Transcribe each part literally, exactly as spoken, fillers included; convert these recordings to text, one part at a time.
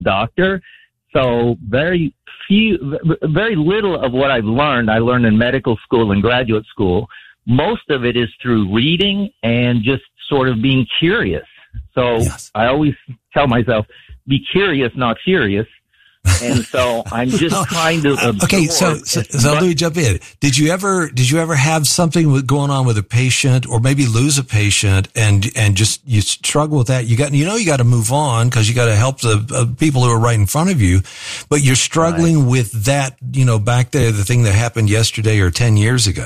doctor. So very few, very little of what I've learned, I learned in medical school and graduate school. Most of it is through reading and just sort of being curious. So yes. I always tell myself, be curious, not furious. And so I'm just trying to absorb. Okay, so, so, so let me jump in. Did you ever, did you ever have something with, going on with a patient, or maybe lose a patient, and and just you struggle with that? You got, you know, you got to move on because you got to help the uh, people who are right in front of you, but you're struggling right. with that, you know, back there, the thing that happened yesterday or ten years ago.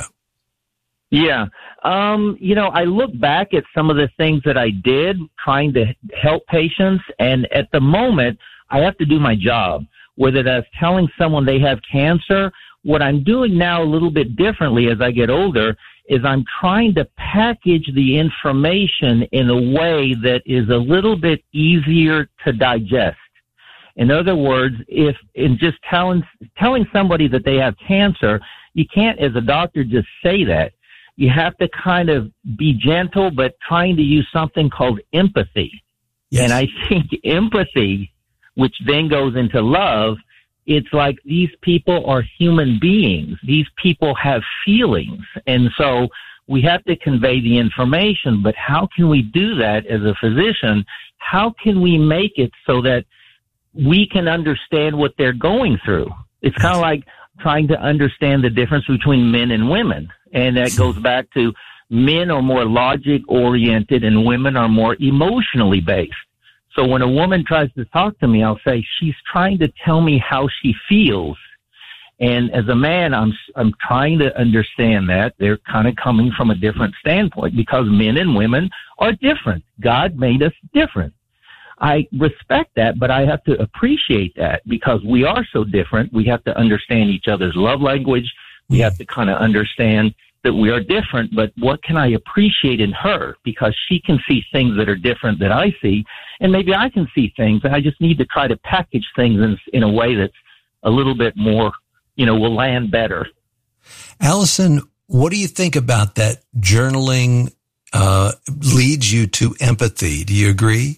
Yeah. Um, you know, I look back at some of the things that I did trying to help patients, and at the moment, I have to do my job, whether that's telling someone they have cancer. What I'm doing now a little bit differently as I get older is I'm trying to package the information in a way that is a little bit easier to digest. In other words, if in just telling, telling somebody that they have cancer, you can't, as a doctor, just say that. You have to kind of be gentle, but trying to use something called empathy. Yes. And I think empathy, which then goes into love, it's like these people are human beings. These people have feelings. And so we have to convey the information, but how can we do that as a physician? How can we make it so that we can understand what they're going through? It's kind of like trying to understand the difference between men and women. And that goes back to men are more logic-oriented and women are more emotionally based. So when a woman tries to talk to me, I'll say, she's trying to tell me how she feels. And as a man, I'm, I'm trying to understand that. They're kind of coming from a different standpoint because men and women are different. God made us different. I respect that, but I have to appreciate that because we are so different. We have to understand each other's love language. We have to kind of understand that we are different, but what can I appreciate in her? Because she can see things that are different that I see, and maybe I can see things, and I just need to try to package things in, in a way that's a little bit more, you know, will land better. Allison, what do you think about that journaling uh, leads you to empathy? Do you agree?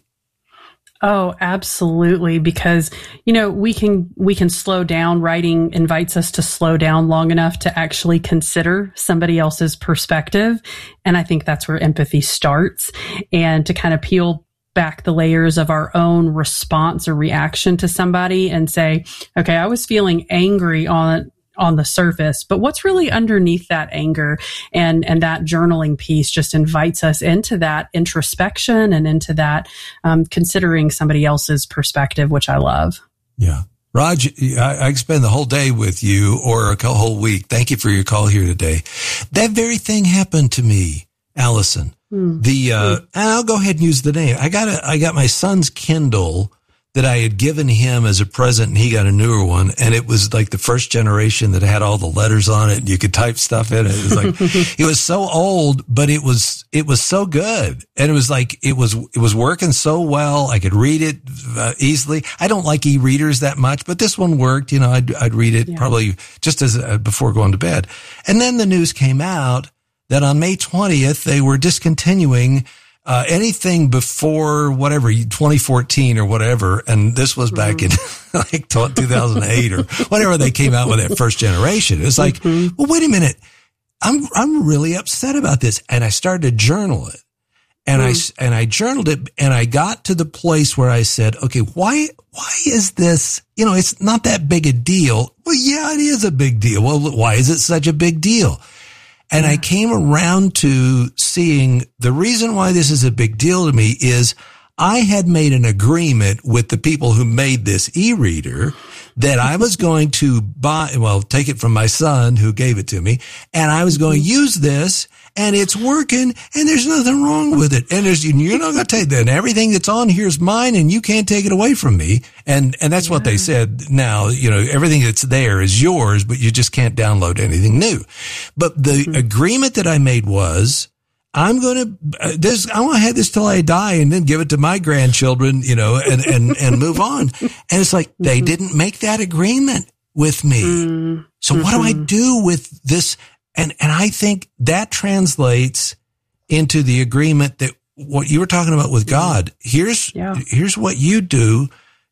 Oh, absolutely. Because, you know, we can, we can slow down. Writing invites us to slow down long enough to actually consider somebody else's perspective. And I think that's where empathy starts, and to kind of peel back the layers of our own response or reaction to somebody and say, okay, I was feeling angry on on the surface, but what's really underneath that anger? And, and that journaling piece just invites us into that introspection and into that, um, considering somebody else's perspective, which I love. Yeah. Raj, I, I spend the whole day with you, or a whole week. Thank you for your call here today. That very thing happened to me, Allison. Mm. The, uh, mm. and I'll go ahead and use the name. I got a, I got my son's Kindle that I had given him as a present, and he got a newer one. And it was like the first generation that had all the letters on it, and you could type stuff in it. It was like, it was so old, but it was, it was so good. And it was like, it was, it was working so well. I could read it uh, easily. I don't like e-readers that much, but this one worked. You know, I'd, I'd read it yeah. probably just as, uh, before going to bed. And then the news came out that on May twentieth, they were discontinuing Uh, anything before whatever, twenty fourteen or whatever. And this was back mm-hmm. in like two thousand eight or whatever they came out with that first generation. It's like, mm-hmm. well, wait a minute. I'm, I'm really upset about this. And I started to journal it, and mm-hmm. I, and I journaled it, and I got to the place where I said, okay, why, why is this, you know, it's not that big a deal. Well, yeah, it is a big deal. Well, why is it such a big deal? And yeah. I came around to seeing the reason why this is a big deal to me is I had made an agreement with the people who made this e-reader that I was going to buy, well, take it from my son who gave it to me, and I was going to use this, and it's working, and there's nothing wrong with it. And there's, you're not going to take that. And everything that's on here is mine, and you can't take it away from me. And, and that's yeah. what they said. Now, you know, everything that's there is yours, but you just can't download anything new. But the mm-hmm. agreement that I made was, I'm going to, uh, this, I want to have this till I die and then give it to my grandchildren, you know, and, and, and move on. And it's like, mm-hmm. they didn't make that agreement with me. Mm-hmm. So what do I do with this? And, and I think that translates into the agreement that what you were talking about with God. Here's, yeah. here's what you do.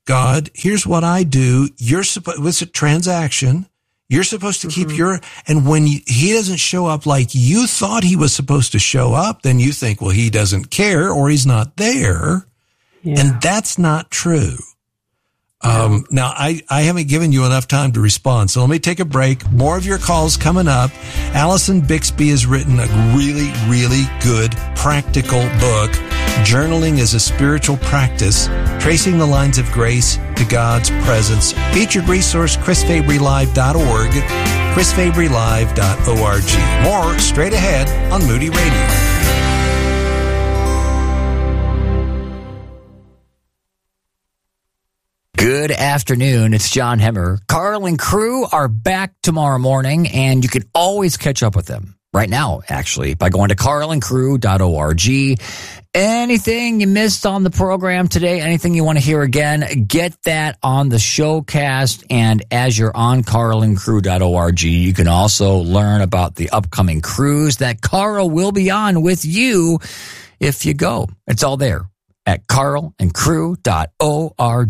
God, here's what I do. You're supposed, it's a transaction. You're supposed to keep mm-hmm. your, and when you, he doesn't show up like you thought he was supposed to show up, then you think, well, he doesn't care or he's not there. Yeah. And that's not true. Um, now I, I haven't given you enough time to respond. So let me take a break. More of your calls coming up. Allison Bixby has written a really, really good practical book. Journaling is a spiritual practice, tracing the lines of grace to God's presence. Featured resource, chris fabry live dot org, chris fabry live dot org. More straight ahead on Moody Radio. Good afternoon. It's John Hemmer. Carl and crew are back tomorrow morning, and you can always catch up with them right now, actually, by going to carl and crew dot org. Anything you missed on the program today, anything you want to hear again, get that on the showcast. And as you're on carl and crew dot org, you can also learn about the upcoming cruise that Carl will be on with you if you go. It's all there at carl and crew dot org.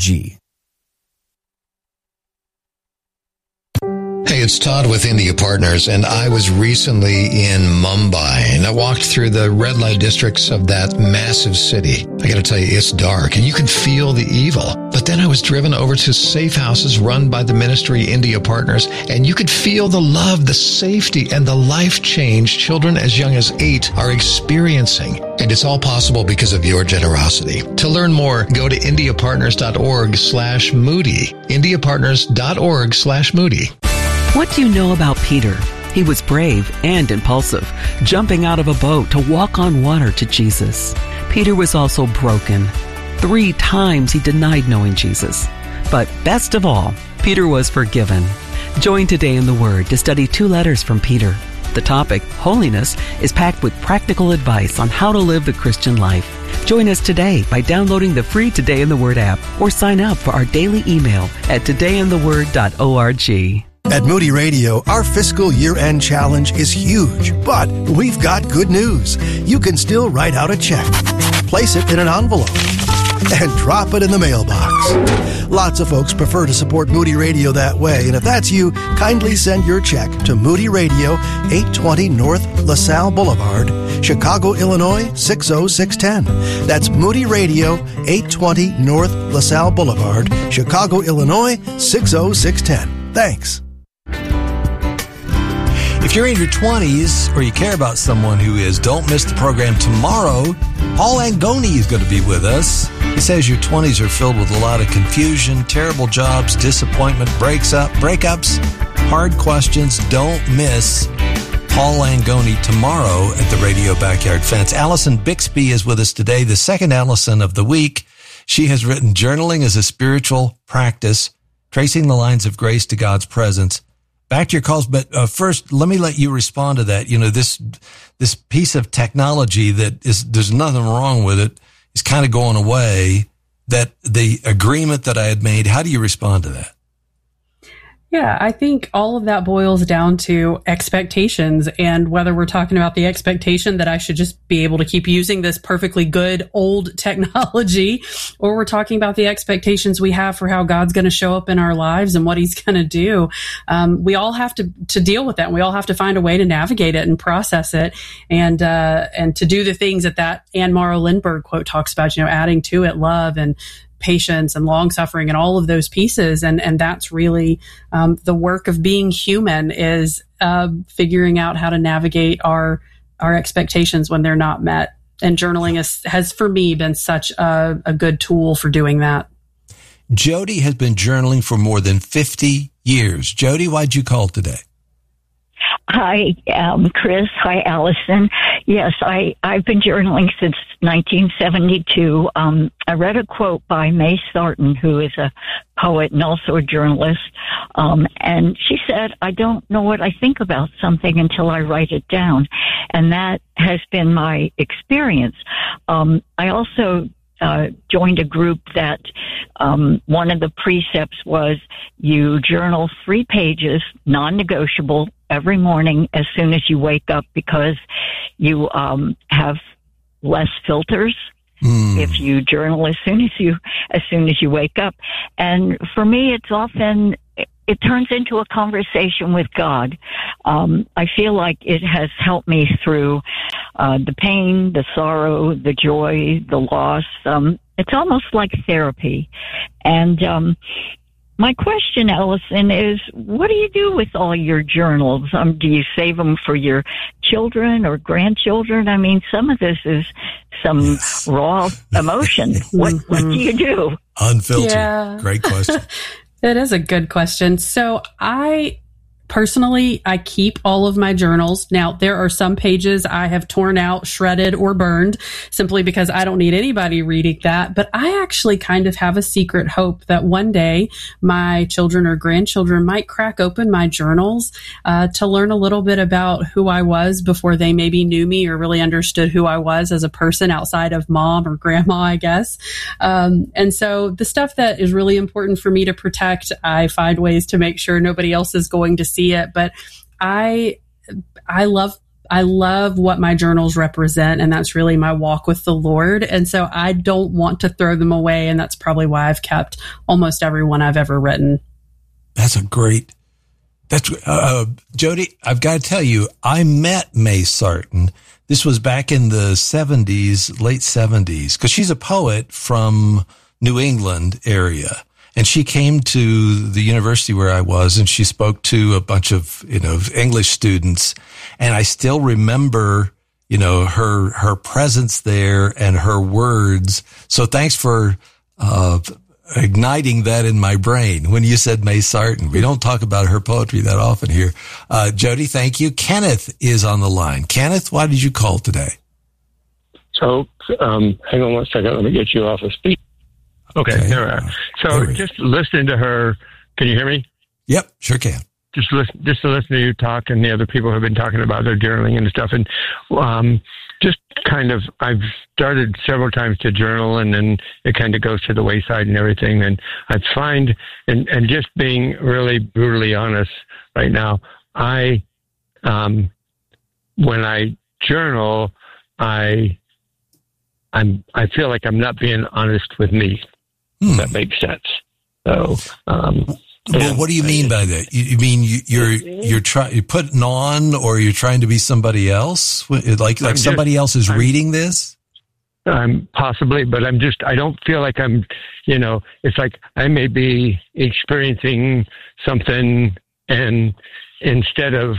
Hey, it's Todd with India Partners, and I was recently in Mumbai, and I walked through the red light districts of that massive city. I gotta tell you, it's dark, and you can feel the evil. But then I was driven over to safe houses run by the ministry India Partners, and you could feel the love, the safety, and the life change children as young as eight are experiencing. And it's all possible because of your generosity. To learn more, go to india partners dot org slash moody. india partners dot org slash moody. What do you know about Peter? He was brave and impulsive, jumping out of a boat to walk on water to Jesus. Peter was also broken. Three times he denied knowing Jesus. But best of all, Peter was forgiven. Join Today in the Word to study two letters from Peter. The topic, holiness, is packed with practical advice on how to live the Christian life. Join us today by downloading the free Today in the Word app or sign up for our daily email at today in the word dot org. At Moody Radio, our fiscal year-end challenge is huge, but we've got good news. You can still write out a check, place it in an envelope, and drop it in the mailbox. Lots of folks prefer to support Moody Radio that way, and if that's you, kindly send your check to Moody Radio, eight twenty North LaSalle Boulevard, Chicago, Illinois, six oh six one oh. That's Moody Radio, eight twenty North LaSalle Boulevard, Chicago, Illinois, six oh six one oh. Thanks. If you're in your twenties or you care about someone who is, don't miss the program tomorrow. Paul Angoni is going to be with us. He says your twenties are filled with a lot of confusion, terrible jobs, disappointment, breaks up, breakups, hard questions. Don't miss Paul Angoni tomorrow at the Radio Backyard Fence. Allison Bixby is with us today, the second Allison of the week. She has written Journaling as a Spiritual Practice, Tracing the Lines of Grace to God's Presence. Back to your calls, but uh, first, let me let you respond to that. You know, this this piece of technology that is, there's nothing wrong with it, is kind of going away. That the agreement that I had made, how do you respond to that? Yeah, I think all of that boils down to expectations, and whether we're talking about the expectation that I should just be able to keep using this perfectly good old technology, or we're talking about the expectations we have for how God's going to show up in our lives and what he's going to do. Um, we all have to, to deal with that. And we all have to find a way to navigate it and process it, and, uh, and to do the things that that Anne Morrow Lindbergh quote talks about, you know, adding to it love and patience and long suffering and all of those pieces. And, and that's really um, the work of being human, is uh, figuring out how to navigate our, our expectations when they're not met. And journaling is, has, for me, been such a, a good tool for doing that. Jody has been journaling for more than fifty years. Jody, why'd you call today? Hi, um, Chris. Hi, Allison. Yes, I, I've been journaling since nineteen seventy-two. Um, I read a quote by May Thornton, who is a poet and also a journalist. Um, and she said, I don't know what I think about something until I write it down. And that has been my experience. Um, I also Uh, joined a group that um, one of the precepts was you journal three pages, non-negotiable, every morning as soon as you wake up, because you um, have less filters mm. if you journal as soon as you as soon as you wake up. And for me, it's often it turns into a conversation with God. Um, I feel like it has helped me through uh, the pain, the sorrow, the joy, the loss. Um, it's almost like therapy. And um, my question, Allison, is what do you do with all your journals? Um, do you save them for your children or grandchildren? I mean, some of this is some yes. raw emotion. What, what do you do? Unfiltered. Yeah. Great question. It is a good question. So I personally, I keep all of my journals. Now, there are some pages I have torn out, shredded, or burned simply because I don't need anybody reading that. But I actually kind of have a secret hope that one day my children or grandchildren might crack open my journals uh, to learn a little bit about who I was before they maybe knew me or really understood who I was as a person outside of mom or grandma, I guess. Um, and so the stuff that is really important for me to protect, I find ways to make sure nobody else is going to see it. But I, I love, I love what my journals represent, and that's really my walk with the Lord. And so I don't want to throw them away. And that's probably why I've kept almost every one I've ever written. That's a great, that's, uh, Jody, I've got to tell you, I met May Sarton. This was back in the seventies, late seventies, because she's a poet from New England area. And she came to the university where I was, and she spoke to a bunch of, you know, English students. And I still remember, you know, her, her presence there and her words. So thanks for, uh, igniting that in my brain when you said May Sarton. We don't talk about her poetry that often here. Uh, Jody, thank you. Kenneth is on the line. Kenneth, why did you call today? So, um, hang on one second. Let me get you off of speaker. Okay, okay, there we are. So we just listening to her, can you hear me? Yep, sure can. Just listen, just to listen to you talk and the other people who have been talking about their journaling and stuff. And um, just kind of, I've started several times to journal, and then it kind of goes to the wayside and everything. And I find, and, and just being really brutally honest right now, I, um, when I journal, I, I'm, I feel like I'm not being honest with me. Hmm. That makes sense. So, um, well, what do you mean by that? You, you mean you, you're you're trying you're putting on, or you're trying to be somebody else? Like like somebody just, else is I'm, reading this? I'm possibly, but I'm just I don't feel like I'm. You know, it's like I may be experiencing something, and instead of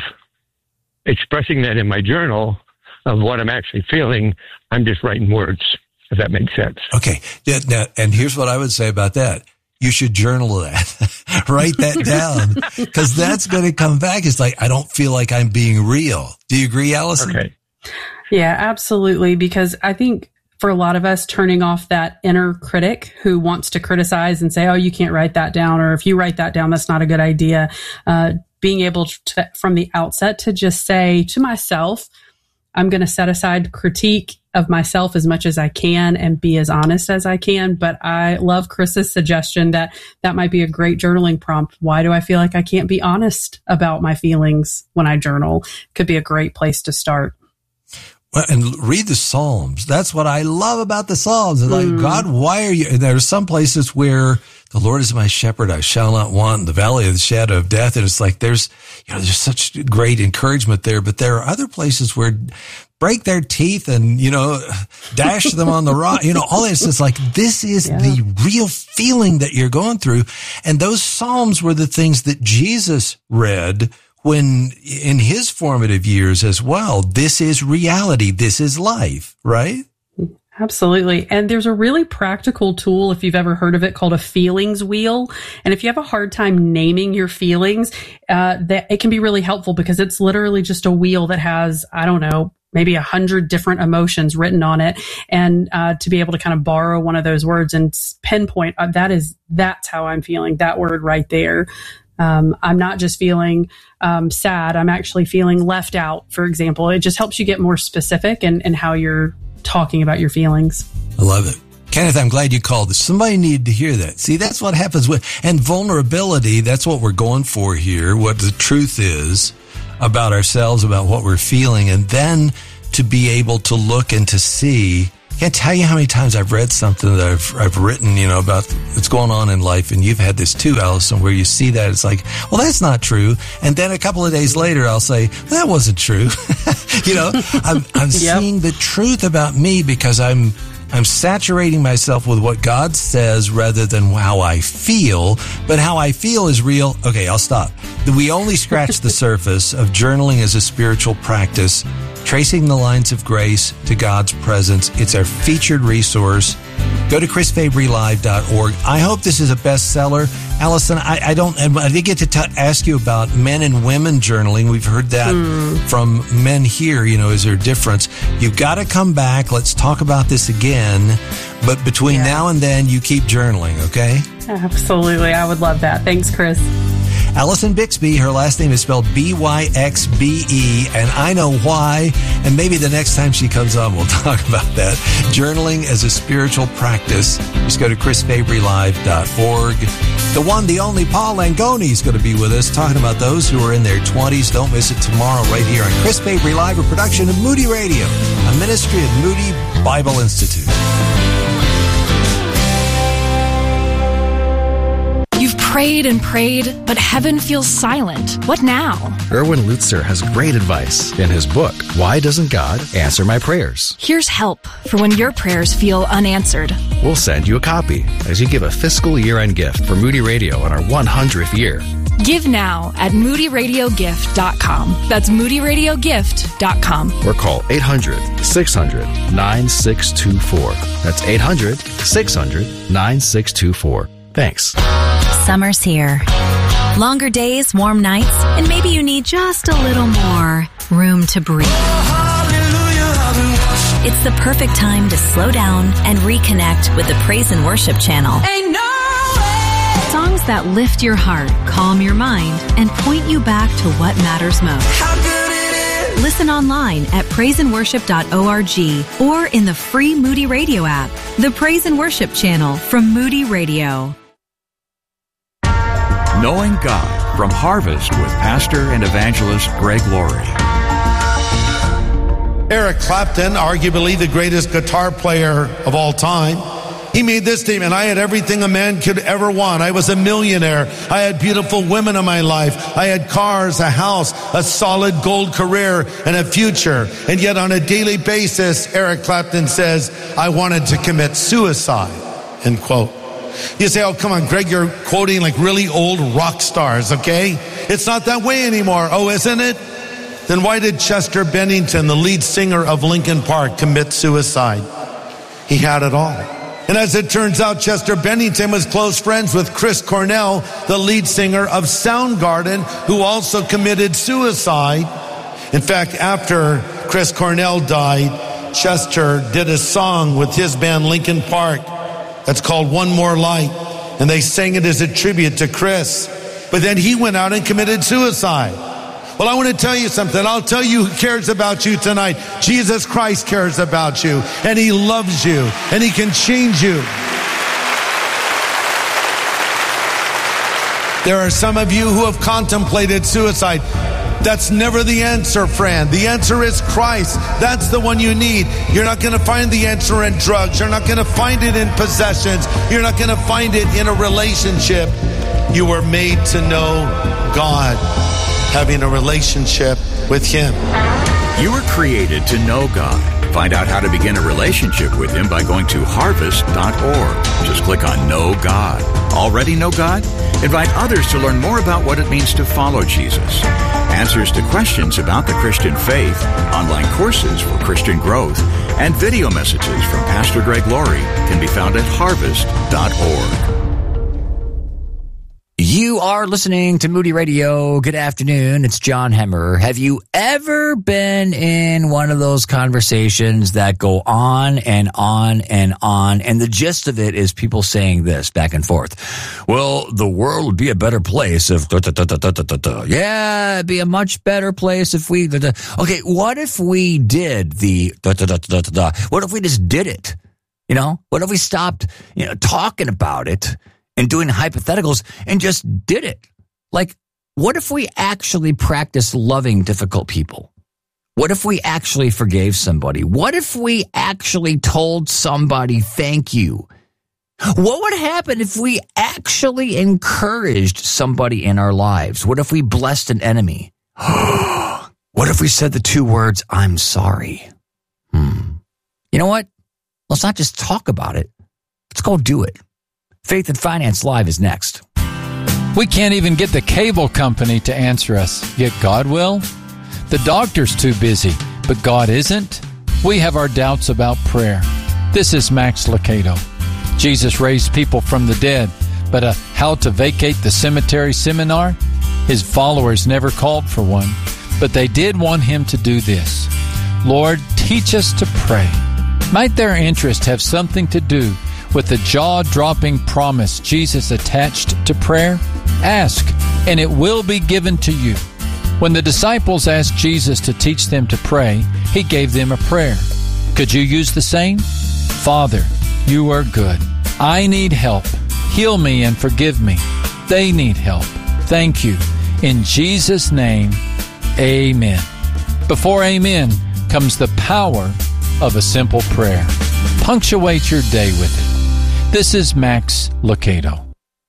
expressing that in my journal of what I'm actually feeling, I'm just writing words. If that makes sense. Okay. Yeah, now, and here's what I would say about that. You should journal that. Write that down, because that's going to come back. It's like, I don't feel like I'm being real. Do you agree, Allison? Okay. Yeah, absolutely. Because I think for a lot of us, turning off that inner critic who wants to criticize and say, oh, you can't write that down, or if you write that down, that's not a good idea. Uh, being able to, from the outset, to just say to myself, I'm going to set aside critique of myself as much as I can and be as honest as I can. But I love Chris's suggestion that that might be a great journaling prompt. Why do I feel like I can't be honest about my feelings when I journal? Could be a great place to start. Well, and read the Psalms. That's what I love about the Psalms. It's like, mm. God, why are you? And there are some places where the Lord is my shepherd, I shall not want, in the valley of the shadow of death. And it's like, there's, you know, there's such great encouragement there. But there are other places where break their teeth and, you know, dash them on the rock, you know, all this is like, this is yeah. the real feeling that you're going through. And those Psalms were the things that Jesus read when in his formative years as well. This is reality. This is life, right? Absolutely. And there's a really practical tool, if you've ever heard of it, called a feelings wheel. And if you have a hard time naming your feelings, uh, that it can be really helpful, because it's literally just a wheel that has, I don't know, maybe a hundred different emotions written on it. And uh, to be able to kind of borrow one of those words and pinpoint, uh, that is, that's how I'm feeling, that word right there. Um, I'm not just feeling um, sad. I'm actually feeling left out, for example. It just helps you get more specific and and how you're talking about your feelings. I love it. Kenneth, I'm glad you called. Somebody needed to hear that. See, that's what happens with, and vulnerability, that's what we're going for here, what the truth is about ourselves, about what we're feeling, and then to be able to look and to see can't tell you how many times I've read something that I've, I've written, you know, about what's going on in life. And you've had this too, Allison, where you see that it's like, well, that's not true. And then a couple of days later, I'll say, that wasn't true. you know, I'm, I'm yep. seeing the truth about me because I'm, I'm saturating myself with what God says rather than how I feel. But how I feel is real. Okay, I'll stop. We only scratch the surface of journaling as a spiritual practice, tracing the lines of grace to God's presence. It's our featured resource. Go to chris fabry live dot org. I hope this is a bestseller. Allison, I, I don't, I did get to t- ask you about men and women journaling. We've heard that mm. from men here. You know, is there a difference? You've got to come back. Let's talk about this again. But between yeah. now and then, you keep journaling, okay? Absolutely. I would love that. Thanks, Chris. Allison Bixby, her last name is spelled B Y X B E, and I know why, and maybe the next time she comes on, we'll talk about that. Journaling as a spiritual practice. Just go to chris fabry live dot org. The one, the only, Paul Langoni is going to be with us, talking about those who are in their twenties. Don't miss it tomorrow right here on Chris Fabry Live, a production of Moody Radio, a ministry of Moody Bible Institute. You've prayed and prayed, but heaven feels silent. What now? Erwin Lutzer has great advice in his book, Why Doesn't God Answer My Prayers? Here's help for when your prayers feel unanswered. We'll send you a copy as you give a fiscal year-end gift for Moody Radio on our one hundredth year. Give now at moody radio gift dot com. That's moody radio gift dot com. Or call eight hundred, six hundred, nine six two four. That's eight hundred, six hundred, nine six two four. Thanks. Summer's here. Longer days, warm nights, and maybe you need just a little more room to breathe. It's the perfect time to slow down and reconnect with the Praise and Worship channel. Ain't no way. Songs that lift your heart, calm your mind, and point you back to what matters most. How good it is. Listen online at praise and worship dot org or in the free Moody Radio app. The Praise and Worship channel from Moody Radio. Knowing God from Harvest with pastor and evangelist Greg Laurie. Eric Clapton, arguably the greatest guitar player of all time, he made this statement: I had everything a man could ever want. I was a millionaire. I had beautiful women in my life. I had cars, a house, a solid gold career, and a future. And yet on a daily basis, Eric Clapton says, I wanted to commit suicide, end quote. You say, oh, come on, Greg, you're quoting like really old rock stars, okay? It's not that way anymore. Oh, isn't it? Then why did Chester Bennington, the lead singer of Linkin Park, commit suicide? He had it all. And as it turns out, Chester Bennington was close friends with Chris Cornell, the lead singer of Soundgarden, who also committed suicide. In fact, after Chris Cornell died, Chester did a song with his band Linkin Park that's called One More Light, and they sang it as a tribute to Chris. But then he went out and committed suicide. Well, I want to tell you something. I'll tell you who cares about you tonight. Jesus Christ cares about you, and he loves you, and he can change you. There are some of you who have contemplated suicide. That's never the answer, friend. The answer is Christ. That's the one you need. You're not going to find the answer in drugs. You're not going to find it in possessions. You're not going to find it in a relationship. You were made to know God, having a relationship with him. You were created to know God. Find out how to begin a relationship with him by going to harvest dot org. Just click on Know God. Already know God? Invite others to learn more about what it means to follow Jesus. Answers to questions about the Christian faith, online courses for Christian growth, and video messages from Pastor Greg Laurie can be found at harvest dot org. You are listening to Moody Radio. Good afternoon. It's John Hemmer. Have you ever been in one of those conversations that go on and on and on? And the gist of it is people saying this back and forth. Well, the world would be a better place if... Da, da, da, da, da, da, da. Yeah, it'd be a much better place if we... Da, da. Okay, what if we did the... Da, da, da, da, da, da. What if we just did it? You know? What if we stopped, you know, talking about it and doing hypotheticals and just did it? Like, what if we actually practice loving difficult people? What if we actually forgave somebody? What if we actually told somebody thank you? What would happen if we actually encouraged somebody in our lives? What if we blessed an enemy? What if we said the two words, I'm sorry? Hmm. You know what? Let's not just talk about it. Let's go do it. Faith and Finance Live is next. We can't even get the cable company to answer us, yet God will. The doctor's too busy, but God isn't. We have our doubts about prayer. This is Max Lucado. Jesus raised people from the dead, but a How to Vacate the Cemetery seminar? His followers never called for one, but they did want him to do this. Lord, teach us to pray. Might their interest have something to do with the jaw-dropping promise Jesus attached to prayer? Ask, and it will be given to you. When the disciples asked Jesus to teach them to pray, he gave them a prayer. Could you use the same? Father, you are good. I need help. Heal me and forgive me. They need help. Thank you. In Jesus' name, amen. Before amen comes the power of a simple prayer. Punctuate your day with it. This is Max Lucado.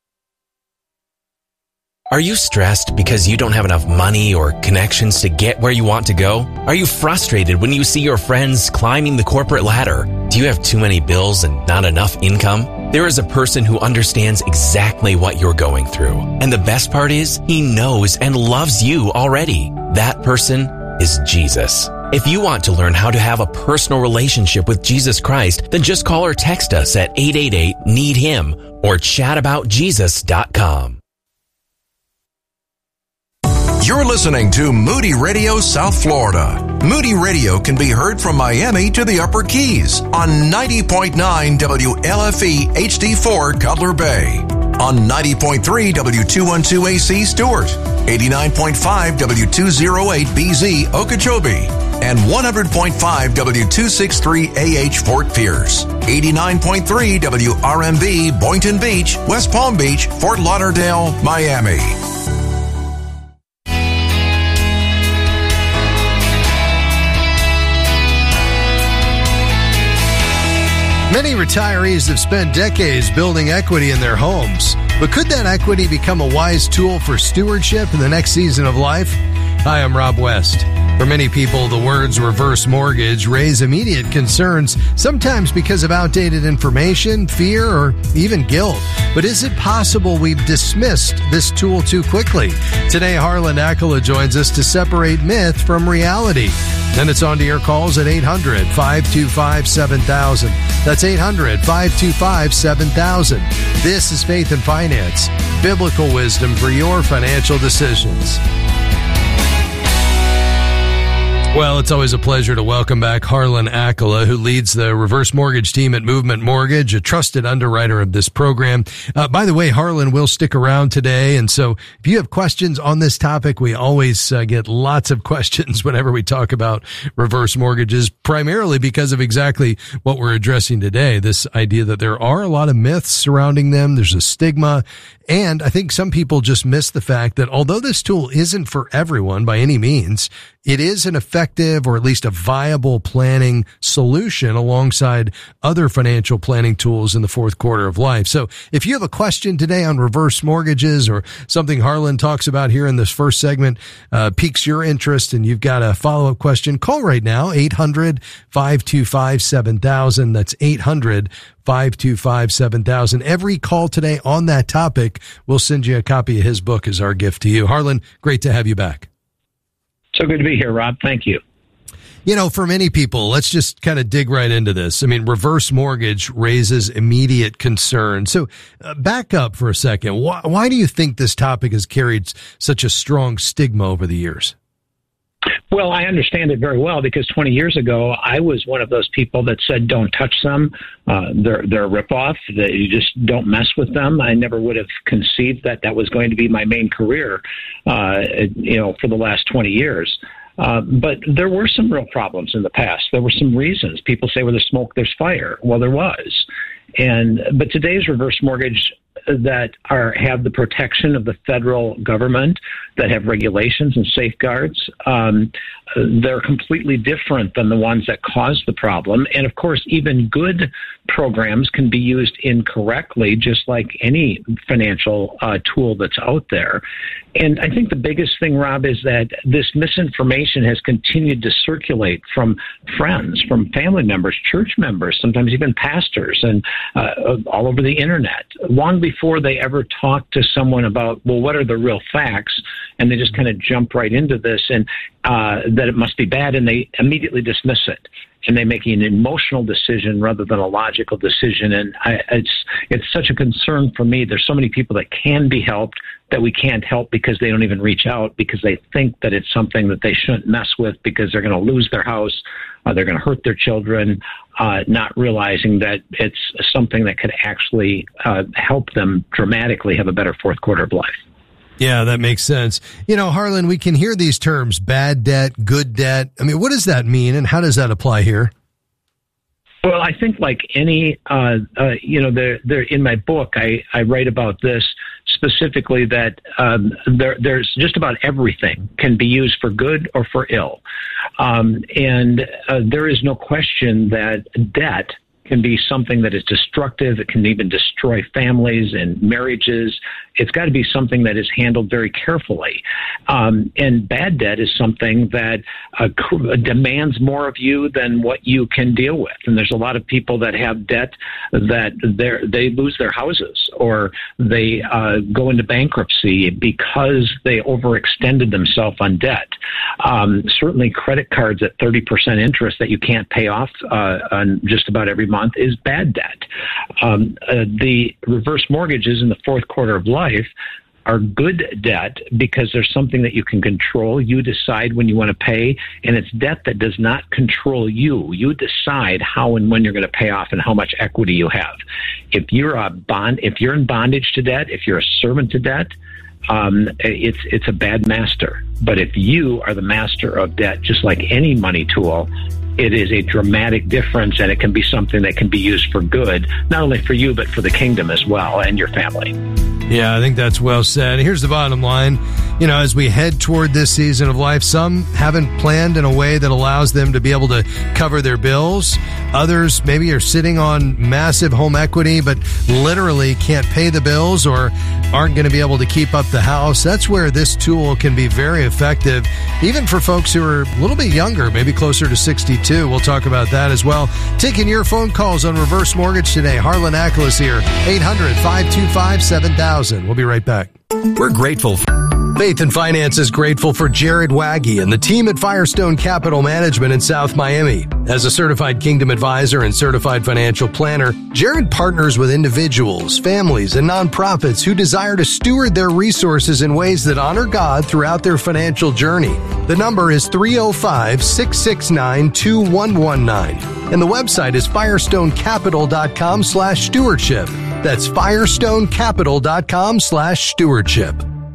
Are you stressed because you don't have enough money or connections to get where you want to go? Are you frustrated when you see your friends climbing the corporate ladder? Do you have too many bills and not enough income? There is a person who understands exactly what you're going through. And the best part is, he knows and loves you already. That person is Jesus. If you want to learn how to have a personal relationship with Jesus Christ, then just call or text us at eight eight eight, need him or chat about jesus dot com. You're listening to Moody Radio South Florida. Moody Radio can be heard from Miami to the Upper Keys on ninety point nine W L F E H D four Cutler Bay, on ninety point three W two twelve A C Stewart, eighty-nine point five W two oh eight B Z Okeechobee, and one hundred point five W two sixty-three A H Fort Pierce, eighty-nine point three W R M B Boynton Beach, West Palm Beach, Fort Lauderdale, Miami. Many retirees have spent decades building equity in their homes, but could that equity become a wise tool for stewardship in the next season of life? Hi, I'm Rob West. For many people, the words reverse mortgage raise immediate concerns, sometimes because of outdated information, fear, or even guilt. But is it possible we've dismissed this tool too quickly? Today, Harlan Accola joins us to separate myth from reality. Then it's on to your calls at eight hundred, five two five, seven thousand. That's eight hundred, five two five, seven thousand. This is Faith and Finance, biblical wisdom for your financial decisions. Well, it's always a pleasure to welcome back Harlan Accola, who leads the reverse mortgage team at Movement Mortgage, a trusted underwriter of this program. Uh, by the way, Harlan will stick around today. And so if you have questions on this topic, we always uh, get lots of questions whenever we talk about reverse mortgages, primarily because of exactly what we're addressing today. This idea that there are a lot of myths surrounding them. There's a stigma. And I think some people just miss the fact that although this tool isn't for everyone by any means, it is an effective or at least a viable planning solution alongside other financial planning tools in the fourth quarter of life. So if you have a question today on reverse mortgages or something Harlan talks about here in this first segment uh, piques your interest and you've got a follow-up question, call right now, eight hundred, five two five, seven thousand. That's eight hundred, five two five, seven thousand. Every call today on that topic, we'll send you a copy of his book as our gift to you. Harlan, great to have you back. So good to be here, Rob. Thank you. You know, for many people, let's just kind of dig right into this. I mean, reverse mortgage raises immediate concern. So uh, back up for a second. Why, why do you think this topic has carried such a strong stigma over the years? Well, I understand it very well because twenty years ago, I was one of those people that said, don't touch them. Uh, they're, they're a ripoff. That you just don't mess with them. I never would have conceived that that was going to be my main career, uh, you know, for the last twenty years. Uh, but there were some real problems in the past. There were some reasons. People say, well, there's smoke, there's fire. Well, there was. And but today's reverse mortgage that are have the protection of the federal government, that have regulations and safeguards, um, they're completely different than the ones that caused the problem. And of course, even good programs can be used incorrectly, just like any financial uh, tool that's out there. And I think the biggest thing, Rob, is that this misinformation has continued to circulate from friends, from family members, church members, sometimes even pastors, and uh, all over the internet, long before they ever talk to someone about, well, what are the real facts? And they just kind of jump right into this, and uh, that it must be bad, and they immediately dismiss it. And they make an emotional decision rather than a logical decision. And I, it's it's such a concern for me. There's so many people that can be helped that we can't help because they don't even reach out, because they think that it's something that they shouldn't mess with because they're going to lose their house, or they're going to hurt their children, uh, not realizing that it's something that could actually uh, help them dramatically have a better fourth quarter of life. Yeah, that makes sense. You know, Harlan, we can hear these terms, bad debt, good debt. I mean, what does that mean, and how does that apply here? Well, I think like any, uh, uh, you know, there, there in my book, I, I write about this specifically, that um, there, there's just about everything can be used for good or for ill. Um, and uh, there is no question that debt can be something that is destructive. It can even destroy families and marriages. It's got to be something that is handled very carefully. Um, and bad debt is something that uh, demands more of you than what you can deal with. And there's a lot of people that have debt that they lose their houses, or they uh, go into bankruptcy because they overextended themselves on debt. Um, certainly credit cards at thirty percent interest that you can't pay off uh, on just about every month is bad debt. Um, uh, the reverse mortgages in the fourth quarter of life are good debt because there's something that you can control. You decide when you want to pay, and it's debt that does not control you. You decide how and when you're going to pay off and how much equity you have. If you're a bond, if you're in bondage to debt, if you're a servant to debt, um, it's it's a bad master. But if you are the master of debt, just like any money tool, it is a dramatic difference, and it can be something that can be used for good, not only for you, but for the kingdom as well and your family. Yeah, I think that's well said. Here's the bottom line. You know, as we head toward this season of life, some haven't planned in a way that allows them to be able to cover their bills. Others maybe are sitting on massive home equity, but literally can't pay the bills or aren't going to be able to keep up the house. That's where this tool can be very effective, even for folks who are a little bit younger, maybe closer to sixty-two. We'll talk about that as well. Taking your phone calls on Reverse Mortgage today. Harlan Ackles here, eight hundred, five two five, seven thousand. We'll be right back. We're grateful for Faith and Finance is grateful for Jared Waggy and the team at Firestone Capital Management in South Miami. As a certified Kingdom advisor and certified financial planner, Jared partners with individuals, families, and nonprofits who desire to steward their resources in ways that honor God throughout their financial journey. The number is three oh five, six six nine, two one one nine, and the website is firestonecapital.com slash stewardship. That's firestonecapital.com slash stewardship.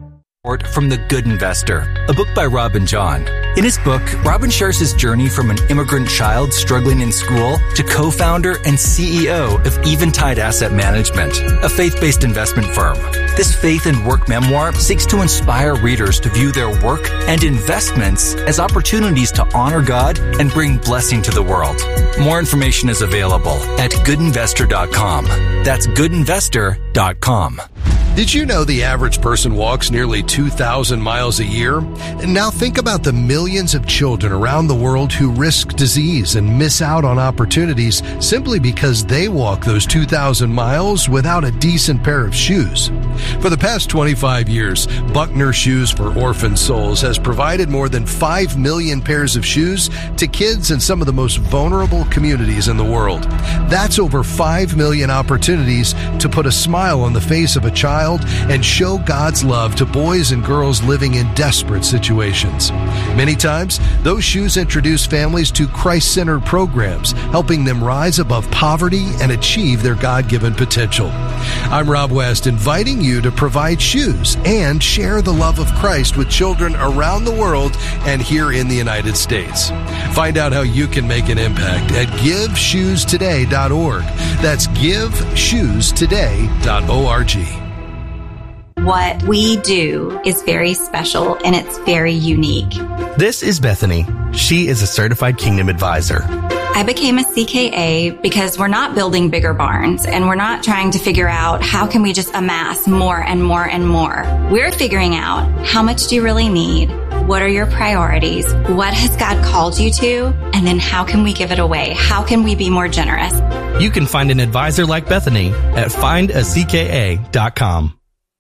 From The Good Investor, a book by Robin John. In his book, Robin shares his journey from an immigrant child struggling in school to co-founder and C E O of Eventide Asset Management, a faith-based investment firm. This faith and work memoir seeks to inspire readers to view their work and investments as opportunities to honor God and bring blessing to the world. More information is available at good investor dot com. That's good investor dot com. Did you know the average person walks nearly two thousand miles a year? And now think about the millions of children around the world who risk disease and miss out on opportunities simply because they walk those two thousand miles without a decent pair of shoes. For the past twenty-five years, Buckner Shoes for Orphan Souls has provided more than five million pairs of shoes to kids in some of the most vulnerable communities in the world. That's over five million opportunities to put a smile on the face of a child child and show God's love to boys and girls living in desperate situations. Many times, those shoes introduce families to Christ-centered programs, helping them rise above poverty and achieve their God-given potential. I'm Rob West, inviting you to provide shoes and share the love of Christ with children around the world and here in the United States. Find out how you can make an impact at give shoes today dot org. That's give shoes today dot org. What we do is very special and it's very unique. This is Bethany. She is a certified Kingdom advisor. I became a C K A because we're not building bigger barns and we're not trying to figure out how can we just amass more and more and more. We're figuring out how much do you really need? What are your priorities? What has God called you to? And then how can we give it away? How can we be more generous? You can find an advisor like Bethany at find a c k a dot com.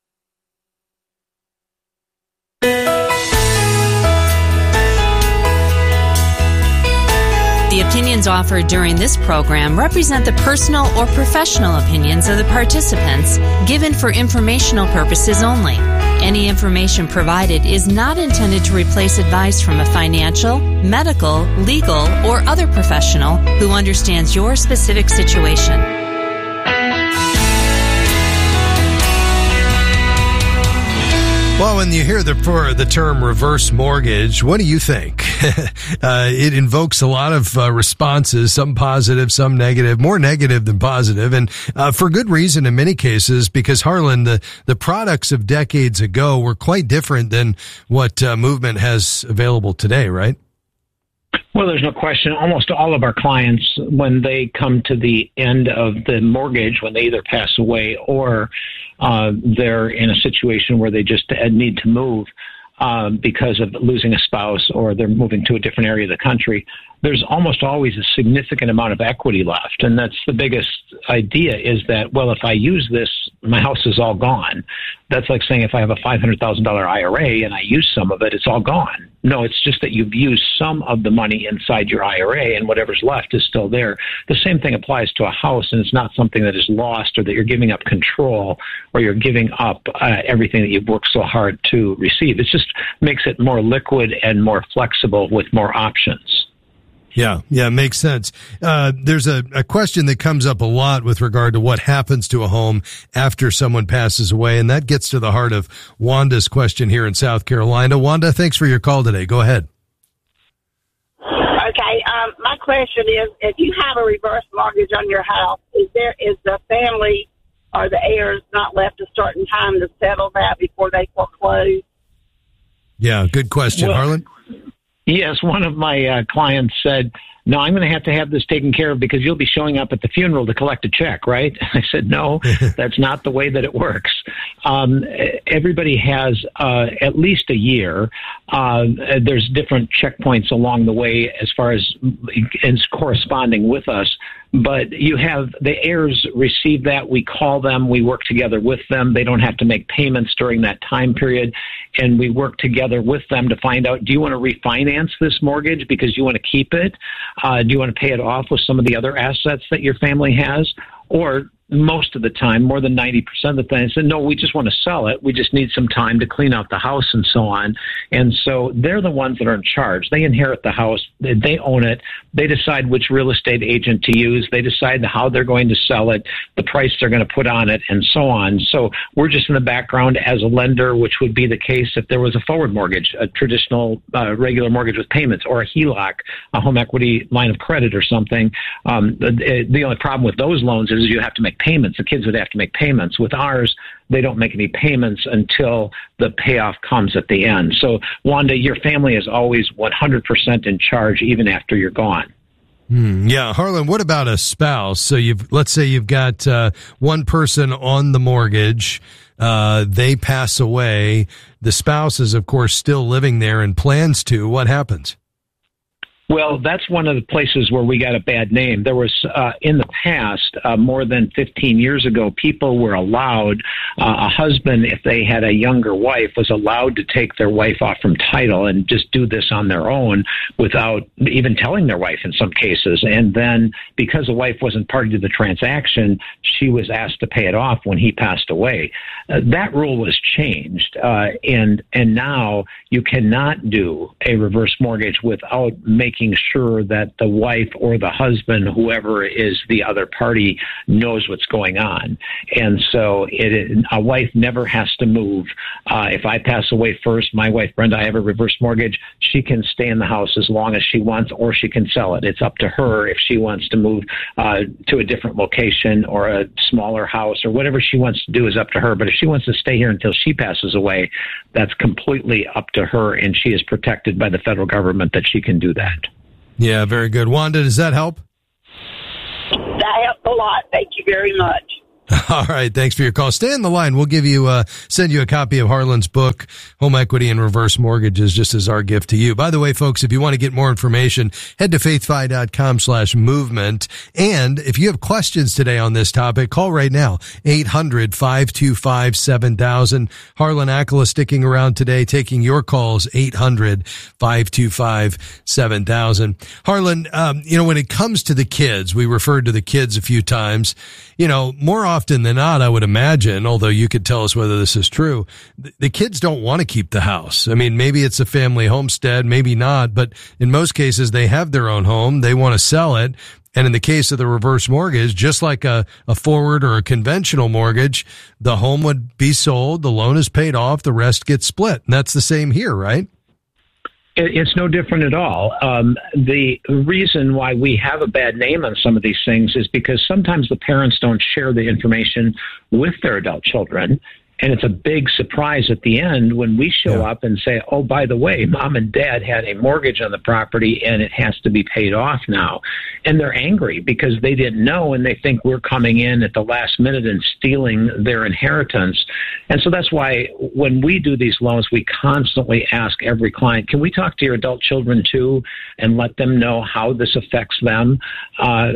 The opinions offered during this program represent the personal or professional opinions of the participants, given for informational purposes only. Any information provided is not intended to replace advice from a financial, medical, legal, or other professional who understands your specific situation. Well, when you hear the for the term reverse mortgage, what do you think? uh, it invokes a lot of uh, responses, some positive, some negative, more negative than positive, and uh, for good reason in many cases, because Harlan, the, the products of decades ago were quite different than what uh, Movement has available today, right? Well, there's no question. Almost all of our clients, when they come to the end of the mortgage, when they either pass away or uh, they're in a situation where they just need to move uh, because of losing a spouse or they're moving to a different area of the country, there's almost always a significant amount of equity left. And that's the biggest idea is that, well, if I use this, my house is all gone. That's like saying if I have a five hundred thousand dollars I R A and I use some of it, it's all gone. No, it's just that you've used some of the money inside your I R A and whatever's left is still there. The same thing applies to a house, and it's not something that is lost or that you're giving up control or you're giving up uh, everything that you've worked so hard to receive. It just makes it more liquid and more flexible with more options. Yeah, yeah, makes sense. Uh, there's a, a question that comes up a lot with regard to what happens to a home after someone passes away, and that gets to the heart of Wanda's question here in South Carolina. Wanda, thanks for your call today. Go ahead. Okay, um, my question is, if you have a reverse mortgage on your house, is there is the family or the heirs not left a certain time to settle that before they foreclose? Yeah, good question. Well, Harlan? Yes, one of my uh, clients said, no, I'm going to have to have this taken care of because you'll be showing up at the funeral to collect a check, right? I said, no, that's not the way that it works. Um, everybody has uh, at least a year. Uh, there's different checkpoints along the way as far as it's corresponding with us. But you have the heirs receive that. We call them. We work together with them. They don't have to make payments during that time period. And we work together with them to find out, do you want to refinance this mortgage because you want to keep it? Uh, do you want to pay it off with some of the other assets that your family has? Or most of the time, more than ninety percent of the time, I said, no, we just want to sell it. We just need some time to clean out the house and so on. And so they're the ones that are in charge. They inherit the house. They, they own it. They decide which real estate agent to use. They decide how they're going to sell it, the price they're going to put on it, and so on. So we're just in the background as a lender, which would be the case if there was a forward mortgage, a traditional uh, regular mortgage with payments, or a H E L O C, a home equity line of credit or something. Um, the, the only problem with those loans is you have to make payments. The kids would have to make payments. With ours, they don't make any payments until the payoff comes at the end. So, Wanda, your family is always one hundred percent in charge, even after you're gone. Hmm, yeah. Harlan, what about a spouse? So you've, let's say you've got uh, one person on the mortgage. Uh, they pass away. The spouse is, of course, still living there and plans to. What happens? Well, that's one of the places where we got a bad name. There was, uh, in the past, uh, more than fifteen years ago, people were allowed, uh, a husband, if they had a younger wife, was allowed to take their wife off from title and just do this on their own without even telling their wife in some cases. And then because the wife wasn't party to the transaction, she was asked to pay it off when he passed away. Uh, that rule was changed. Uh, and, and now you cannot do a reverse mortgage without making sure that the wife or the husband, whoever is the other party, knows what's going on. And so it, a wife never has to move. Uh, if I pass away first, my wife, Brenda, I have a reverse mortgage, she can stay in the house as long as she wants, or she can sell it. It's up to her if she wants to move uh, to a different location or a smaller house or whatever she wants to do is up to her. But if she wants to stay here until she passes away, that's completely up to her, and she is protected by the federal government that she can do that. Yeah, very good. Wanda, does that help? That helped a lot. Thank you very much. All right. Thanks for your call. Stay on the line. We'll give you, uh, send you a copy of Harlan's book, Home Equity and Reverse Mortgages, just as our gift to you. By the way, folks, if you want to get more information, head to faithfi.com slash movement. And if you have questions today on this topic, call right now, eight hundred, five two five, seven thousand. Harlan Ackola sticking around today, taking your calls, eight hundred, five two five, seven thousand. Harlan, um, you know, when it comes to the kids, we referred to the kids a few times, you know, more often than not, I would imagine, although you could tell us whether this is true, the kids don't want to keep the house. I mean, maybe it's a family homestead, maybe not, but in most cases, they have their own home. They want to sell it. And in the case of the reverse mortgage, just like a, a forward or a conventional mortgage, the home would be sold, the loan is paid off, the rest gets split. And that's the same here, right? It's no different at all. Um, the reason why we have a bad name on some of these things is because sometimes the parents don't share the information with their adult children. And it's a big surprise at the end when we show yeah. up and say, oh, by the way, mom and dad had a mortgage on the property and it has to be paid off now. And they're angry because they didn't know, and they think we're coming in at the last minute and stealing their inheritance. And so that's why when we do these loans, we constantly ask every client, can we talk to your adult children too and let them know how this affects them? Uh,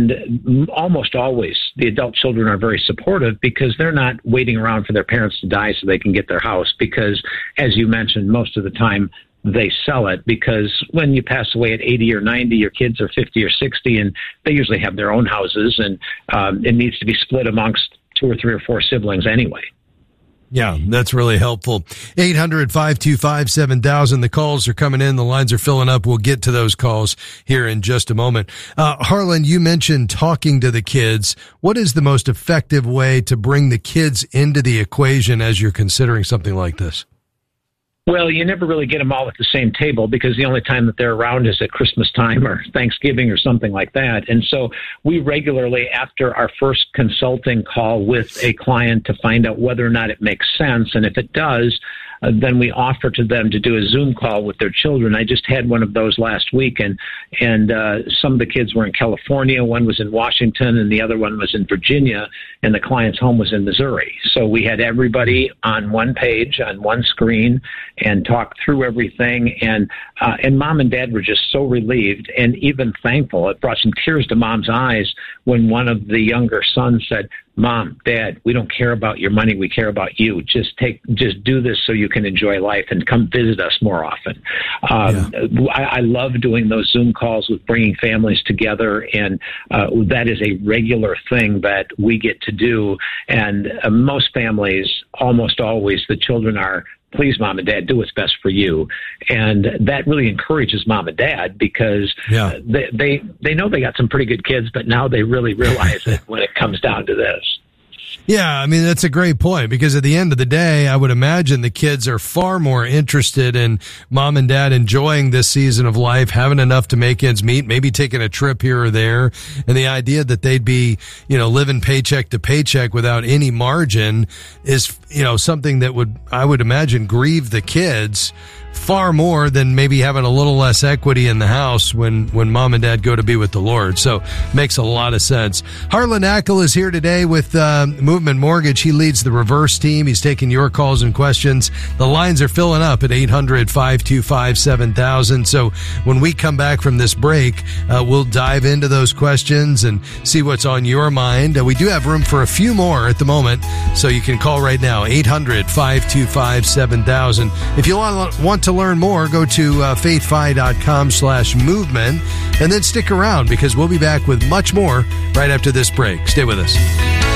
and almost always the adult children are very supportive because they're not waiting around for their parents to die so they can get their house, because as you mentioned, most of the time they sell it, because when you pass away at eighty or ninety, your kids are fifty or sixty, and they usually have their own houses, and um, it needs to be split amongst two or three or four siblings anyway. Yeah, that's really helpful. eight hundred, five two five, seven thousand. The calls are coming in. The lines are filling up. We'll get to those calls here in just a moment. Uh, Harlan, you mentioned talking to the kids. What is the most effective way to bring the kids into the equation as you're considering something like this? Well, you never really get them all at the same table because the only time that they're around is at Christmas time or Thanksgiving or something like that. And so we regularly, after our first consulting call with a client to find out whether or not it makes sense, and if it does, uh, then we offer to them to do a Zoom call with their children. I just had one of those last week, and, and uh, some of the kids were in California, one was in Washington, and the other one was in Virginia, and the client's home was in Missouri. So we had everybody on one page, on one screen, and talked through everything. And uh, and mom and dad were just so relieved and even thankful. It brought some tears to mom's eyes when one of the younger sons said, Mom, Dad, we don't care about your money. We care about you. Just take, just do this so you can enjoy life and come visit us more often. Um, yeah. I, I love doing those Zoom calls with bringing families together, and uh, that is a regular thing that we get to do. And uh, most families, almost always, the children are, please, Mom and Dad, do what's best for you. And that really encourages Mom and Dad because yeah. they, they they know they got some pretty good kids, but now they really realize it when it comes down to this. Yeah, I mean, that's a great point because at the end of the day, I would imagine the kids are far more interested in mom and dad enjoying this season of life, having enough to make ends meet, maybe taking a trip here or there. And the idea that they'd be, you know, living paycheck to paycheck without any margin is, you know, something that would, I would imagine, grieve the kids far more than maybe having a little less equity in the house when, when mom and dad go to be with the Lord. So makes a lot of sense. Harlan Ackel is here today with uh, Movement Mortgage. He leads the reverse team. He's taking your calls and questions. The lines are filling up at eight hundred, five two five, seven thousand. So when we come back from this break, uh, we'll dive into those questions and see what's on your mind. Uh, we do have room for a few more at the moment, so you can call right now, eight hundred, five two five, seven thousand. If you want, want to learn more, go to uh, faithfi.com slash movement, and then stick around because we'll be back with much more right after this break. Stay with us.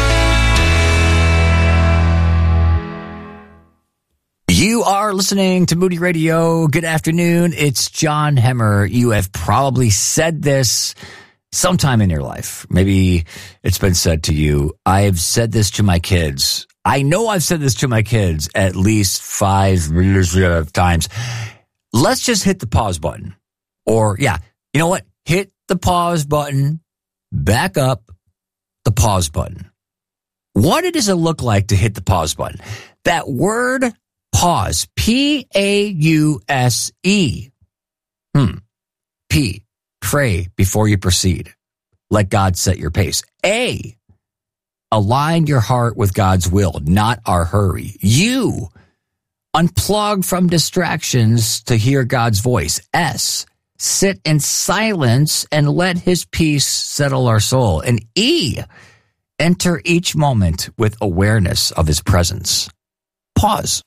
You are listening to Moody Radio. Good afternoon. It's John Hemmer. You have probably said this sometime in your life. Maybe it's been said to you. I've said this to my kids. I know I've said this to my kids at least five times. Let's just hit the pause button. Or, yeah, you know what? Hit the pause button, back up the pause button. What does it look like to hit the pause button? That word pause, P A U S E. Hmm. P, pray before you proceed. Let God set your pace. A, align your heart with God's will, not our hurry. U, unplug from distractions to hear God's voice. S, sit in silence and let his peace settle our soul. And E, enter each moment with awareness of his presence. Pause.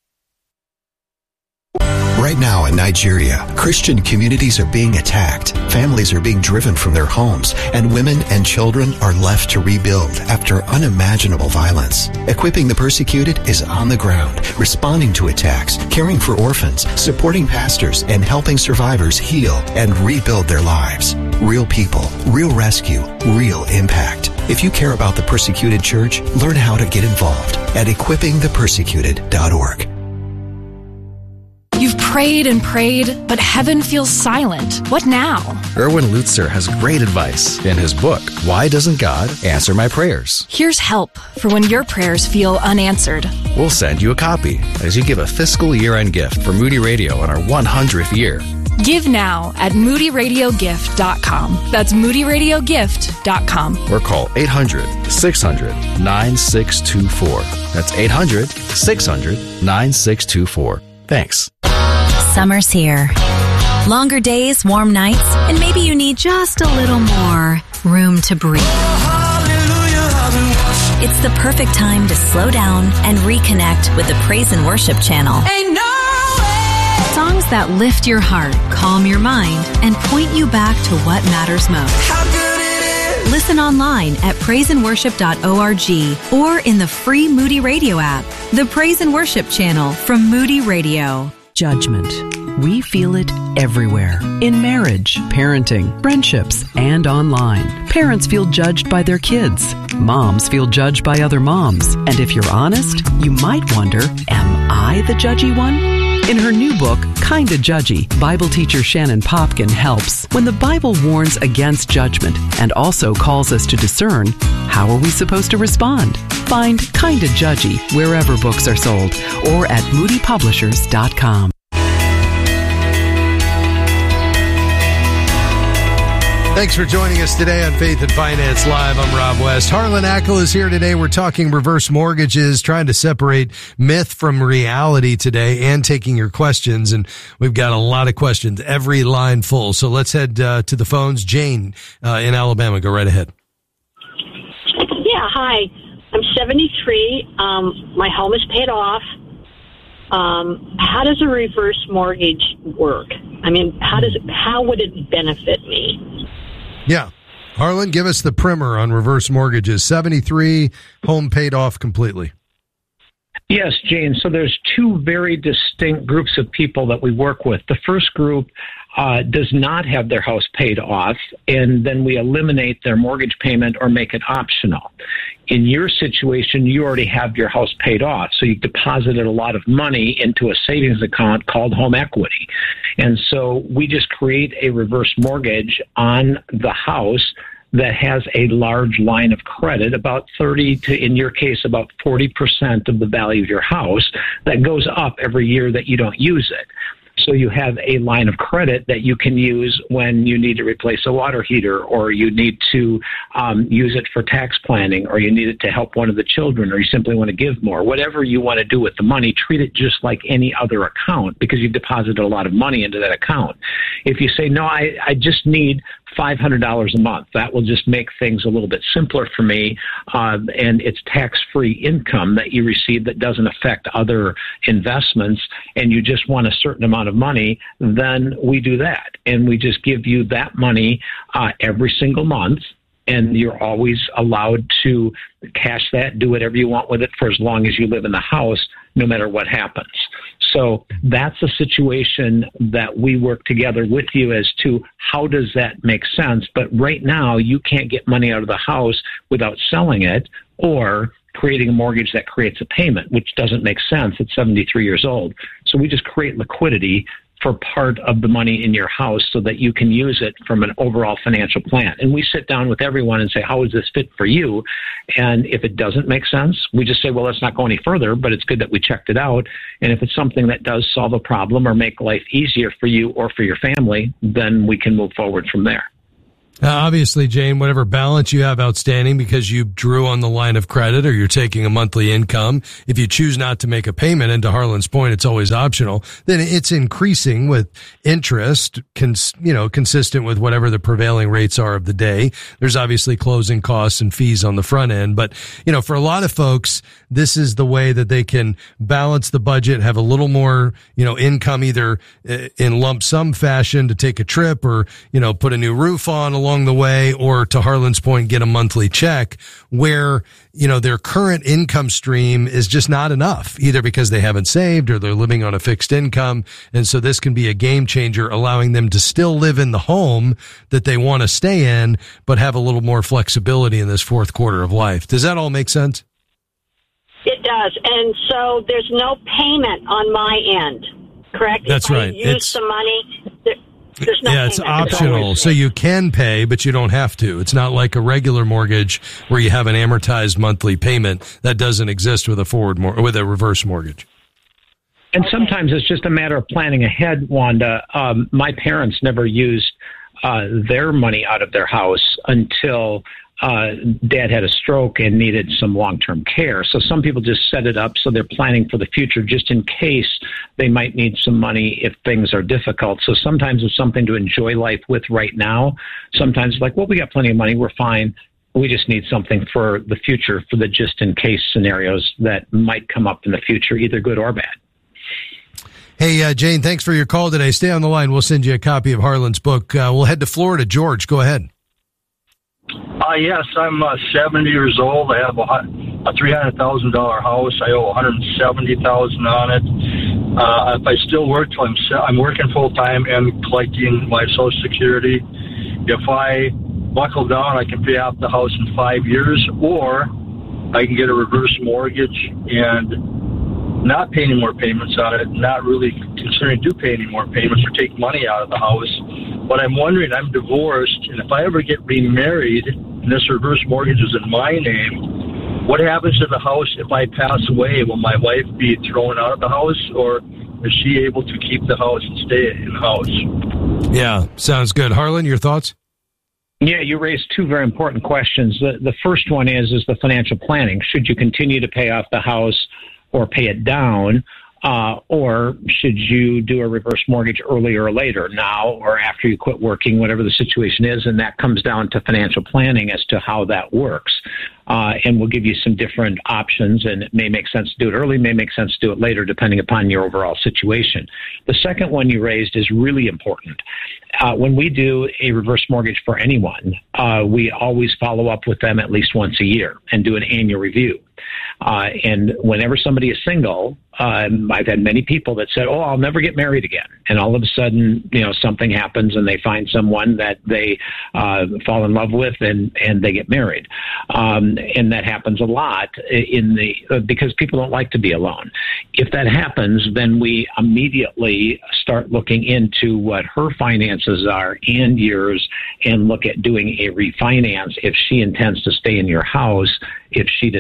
Right now in Nigeria, Christian communities are being attacked, families are being driven from their homes, and women and children are left to rebuild after unimaginable violence. Equipping the Persecuted is on the ground, responding to attacks, caring for orphans, supporting pastors, and helping survivors heal and rebuild their lives. Real people, real rescue, real impact. If you care about the Persecuted Church, learn how to get involved at equipping the persecuted dot org. You've prayed and prayed, but heaven feels silent. What now? Erwin Lutzer has great advice in his book, Why Doesn't God Answer My Prayers? Here's help for when your prayers feel unanswered. We'll send you a copy as you give a fiscal year-end gift for Moody Radio on our one hundredth year. Give now at moody radio gift dot com. That's moody radio gift dot com. Or call eight hundred, six hundred, nine six two four. That's eight hundred, six hundred, nine six two four. Thanks. Summer's here. Longer days, warm nights, and maybe you need just a little more room to breathe. It's the perfect time to slow down and reconnect with the Praise and Worship channel. Ain't no way. Songs that lift your heart, calm your mind, and point you back to what matters most. How good it is. Listen online at praise and worship dot org or in the free Moody Radio app. The Praise and Worship channel from Moody Radio. Judgment. We feel it everywhere. In marriage, parenting, friendships, and online. Parents feel judged by their kids. Moms feel judged by other moms. And if you're honest, you might wonder, am I the judgy one? In her new book, Kinda Judgy, Bible teacher Shannon Popkin helps. When the Bible warns against judgment and also calls us to discern, how are we supposed to respond? Find Kinda Judgy wherever books are sold or at moody publishers dot com. Thanks for joining us today on Faith and Finance Live. I'm Rob West. Harlan Ackel is here today. We're talking reverse mortgages, trying to separate myth from reality today and taking your questions. And we've got a lot of questions, every line full. So let's head uh, to the phones. Jane uh, in Alabama, go right ahead. Yeah, hi. I'm seventy-three. Um, my home is paid off. Um, how does a reverse mortgage work? I mean, how does it, how would it benefit me? Yeah. Harlan, give us the primer on reverse mortgages. seventy-three, home paid off completely. Yes, Jane. So there's two very distinct groups of people that we work with. The first group uh, does not have their house paid off, and then we eliminate their mortgage payment or make it optional. In your situation, you already have your house paid off, so you deposited a lot of money into a savings account called home equity. And so we just create a reverse mortgage on the house that has a large line of credit, about thirty to, in your case, about forty percent of the value of your house, that goes up every year that you don't use it. So you have a line of credit that you can use when you need to replace a water heater, or you need to um, use it for tax planning, or you need it to help one of the children, or you simply want to give more. Whatever you want to do with the money, treat it just like any other account, because you've deposited a lot of money into that account. If you say, no, I, I just need five hundred dollars a month, that will just make things a little bit simpler for me, uh, and it's tax-free income that you receive that doesn't affect other investments, and you just want a certain amount of money, then we do that. And we just give you that money uh, every single month, and you're always allowed to cash that, do whatever you want with it for as long as you live in the house, no matter what happens. So that's a situation that we work together with you as to how does that make sense. But right now, you can't get money out of the house without selling it or creating a mortgage that creates a payment, which doesn't make sense at seventy-three years old. So we just create liquidity for part of the money in your house so that you can use it from an overall financial plan. And we sit down with everyone and say, how does this fit for you? And if it doesn't make sense, we just say, well, let's not go any further, but it's good that we checked it out. And if it's something that does solve a problem or make life easier for you or for your family, then we can move forward from there. Uh, obviously, Jane, whatever balance you have outstanding because you drew on the line of credit or you're taking a monthly income, if you choose not to make a payment, and to Harlan's point, it's always optional, then it's increasing with interest, cons- you know, consistent with whatever the prevailing rates are of the day. There's obviously closing costs and fees on the front end. But, you know, for a lot of folks, this is the way that they can balance the budget, have a little more, you know, income either in lump sum fashion to take a trip or, you know, put a new roof on along the way, or to Harlan's point, get a monthly check where, you know, their current income stream is just not enough, either because they haven't saved or they're living on a fixed income. And so this can be a game changer, allowing them to still live in the home that they want to stay in, but have a little more flexibility in this fourth quarter of life. Does that all make sense? It does. And so there's no payment on my end, correct? That's if right. I use It's the money. There, there's no yeah, it's payment. optional. So you can pay, but you don't have to. It's not like a regular mortgage where you have an amortized monthly payment. That doesn't exist with a forward mor- with a reverse mortgage. And sometimes it's just a matter of planning ahead, Wanda. Um, my parents never used uh, their money out of their house until uh, Dad had a stroke and needed some long-term care. So some people just set it up so they're planning for the future just in case they might need some money if things are difficult. So sometimes it's something to enjoy life with right now. Sometimes it's like, well, we got plenty of money, we're fine. We just need something for the future, for the just-in-case scenarios that might come up in the future, either good or bad. Hey, uh, Jane, thanks for your call today. Stay on the line. We'll send you a copy of Harlan's book. Uh, we'll head to Florida. George, go ahead. Uh, yes, I'm uh, seventy years old. I have a, a three hundred thousand dollars house. I owe one hundred seventy thousand dollars on it. Uh, if I still work till I'm, I'm working full-time and collecting my Social Security, if I buckle down, I can pay off the house in five years, or I can get a reverse mortgage and not pay any more payments on it, not really considering do pay any more payments or take money out of the house. But I'm wondering, I'm divorced, and if I ever get remarried and this reverse mortgage is in my name, what happens to the house if I pass away? Will my wife be thrown out of the house, or is she able to keep the house and stay in the house? Yeah, sounds good. Harlan, your thoughts? Yeah, you raised two very important questions. The, the first one is, is the financial planning. Should you continue to pay off the house or pay it down, uh, or should you do a reverse mortgage earlier or later, now or after you quit working, whatever the situation is? And that comes down to financial planning as to how that works. Uh, and we'll give you some different options, and it may make sense to do it early, may make sense to do it later, depending upon your overall situation. The second one you raised is really important. Uh, when we do a reverse mortgage for anyone, uh, we always follow up with them at least once a year and do an annual review. Uh, and whenever somebody is single, um, I've had many people that said, oh, I'll never get married again. And all of a sudden, you know, something happens and they find someone that they uh, fall in love with and, and they get married. Um, and that happens a lot in the uh, because people don't like to be alone. If that happens, then we immediately start looking into what her finances are and yours and look at doing a refinance if she intends to stay in your house. If she decides to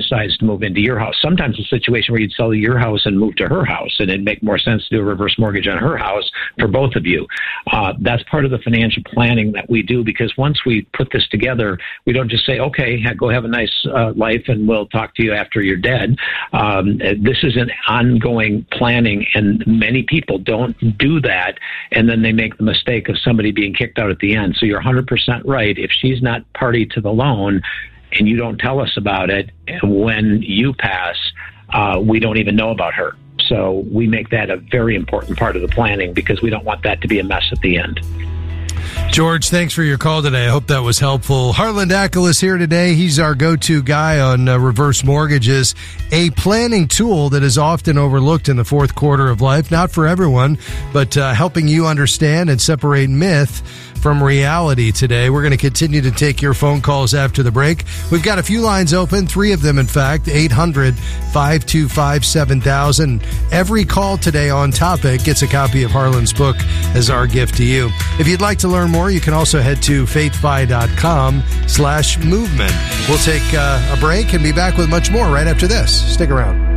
move into your house. Sometimes it's a situation where you'd sell your house and move to her house, and it'd make more sense to do a reverse mortgage on her house for both of you. Uh, that's part of the financial planning that we do, because once we put this together, we don't just say, okay, go have a nice uh, life and we'll talk to you after you're dead. Um, this is an ongoing planning, and many people don't do that, and then they make the mistake of somebody being kicked out at the end. So you're one hundred percent right. If she's not party to the loan and you don't tell us about it, when you pass, uh, we don't even know about her. So we make that a very important part of the planning, because we don't want that to be a mess at the end. George, thanks for your call today. I hope that was helpful. Harlan Dackel is here today. He's our go-to guy on uh, reverse mortgages, a planning tool that is often overlooked in the fourth quarter of life. Not for everyone, but uh, helping you understand and separate myth from reality today. We're going to continue to take your phone calls after the break. We've got a few lines open, three of them, in fact, eight hundred, five two five, seven thousand. Every call today on topic gets a copy of Harlan's book as our gift to you. If you'd like to learn more, you can also head to faithfi.com slash movement. We'll take uh, a break and be back with much more right after this. Stick around.